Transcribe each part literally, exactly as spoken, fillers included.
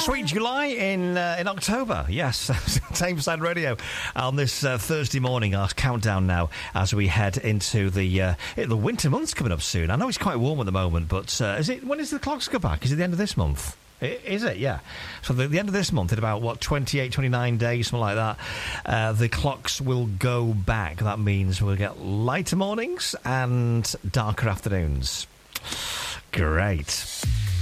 Sweet July in uh, in October, yes. Tameside Radio on this uh, Thursday morning. Our countdown now as we head into the uh, the winter months coming up soon. I know it's quite warm at the moment, but uh, is it? When does the clocks go back? Is it the end of this month? Is it? Yeah. So the, the end of this month, in about, what, twenty-eight, twenty-nine days, something like that, uh, the clocks will go back. That means we'll get lighter mornings and darker afternoons. Great.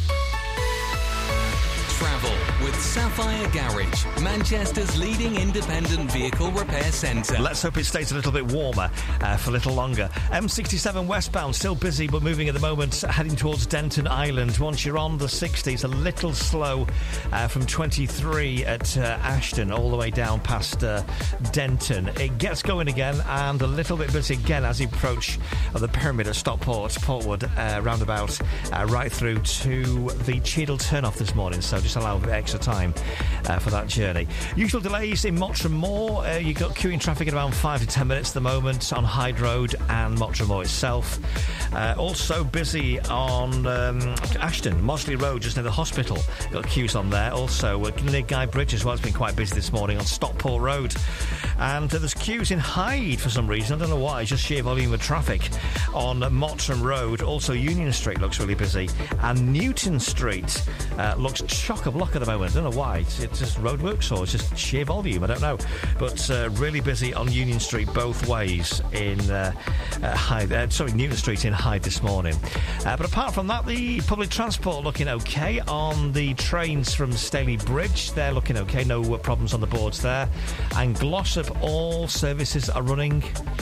Travel with Sapphire Garage, Manchester's leading independent vehicle repair centre. Let's hope it stays a little bit warmer uh, for a little longer. M sixty-seven westbound, still busy but moving at the moment, heading towards Denton Island. Once you're on the sixty, it's a little slow uh, from twenty-three at uh, Ashton all the way down past uh, Denton. It gets going again and a little bit busy again as you approach uh, the pyramid at Stockport, Portwood, uh, roundabout, uh, right through to the Cheadle turnoff this morning. So just allow a bit extra time uh, for that journey. Usual delays in Mottram Moor. Uh, you've got queuing traffic at around five to ten minutes at the moment on Hyde Road and Mottram Moor itself. Uh, also busy on um, Ashton, Mosley Road, just near the hospital. Got queues on there. Also uh, near Guy Bridge as well. It's been quite busy this morning on Stockport Road. And uh, there's queues in Hyde for some reason. I don't know why. It's just sheer volume of traffic on Mottram Road. Also Union Street looks really busy. And Newton Street uh, looks chock-a-block at the moment. I don't know why. It's, it's just roadworks or it's just sheer volume. I don't know. But uh, really busy on Union Street both ways in uh, uh, Hyde. Uh, sorry, Newton Street in Hyde this morning. Uh, but apart from that, the public transport looking okay. On the trains from Staley Bridge, they're looking okay. No uh, problems on the boards there. And Glossop, all services are running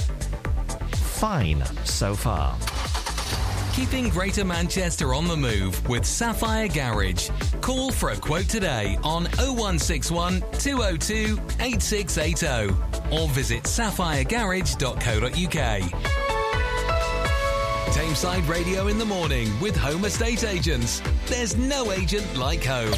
fine so far. Keeping Greater Manchester on the move with Sapphire Garage. Call for a quote today on oh one six one, two oh two, eight six eight oh or visit sapphire garage dot co dot uk. Tameside Radio in the morning with Home Estate Agents. There's no agent like home.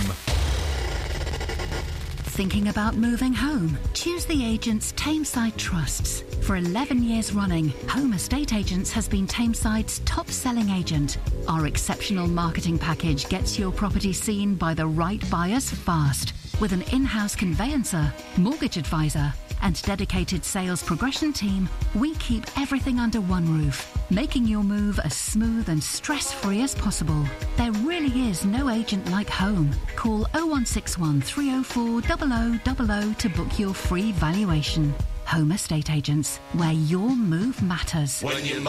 Thinking about moving home? Choose the agents Tameside trusts. For eleven years running, Home Estate Agents has been Tameside's top-selling agent. Our exceptional marketing package gets your property seen by the right buyers fast. With an in-house conveyancer, mortgage advisor, and dedicated sales progression team, we keep everything under one roof, making your move as smooth and stress-free as possible. There really is no agent like home. Call oh one six one, three oh four, oh oh oh oh to book your free valuation. Home Estate Agents, where your move matters. When you